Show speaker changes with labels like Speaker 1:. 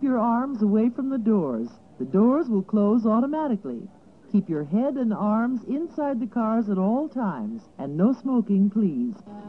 Speaker 1: your arms away from the doors. The doors will close automatically. Keep your head and arms inside the cars at all times, and no smoking, please.